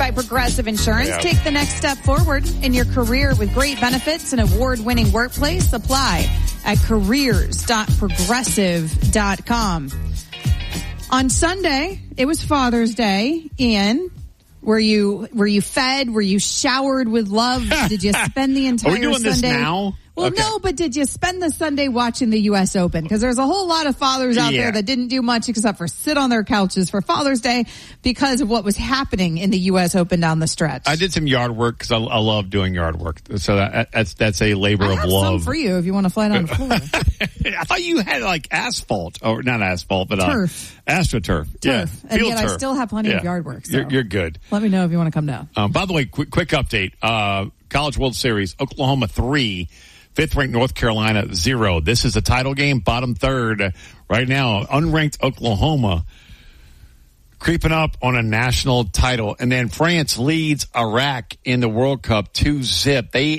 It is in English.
by Progressive Insurance. Yeah. Take the next step forward in your career with great benefits and award-winning workplace. Apply at careers.progressive.com. On Sunday, it was Father's Day. Ian, were you fed? Were you showered with love? Did you spend the entire Sunday? Are we doing this now? Well, okay. No, but did you spend the Sunday watching the U.S. Open? Because there's a whole lot of fathers out there that didn't do much except for sit on their couches for Father's Day because of what was happening in the U.S. Open down the stretch. I did some yard work because I love doing yard work. So that's a labor of love. Some for you if you want to fly down the floor. I thought you had like asphalt, or not asphalt, but turf. AstroTurf. Yeah, and yet turf. I still have plenty of yard work. So you're good. Let me know if you want to come down. By the way, quick update. College World Series, Oklahoma 3. 5th-ranked North Carolina 0. This is a title game, bottom third. Right now, unranked Oklahoma creeping up on a national title. And then France leads Iraq in the World Cup 2-0. They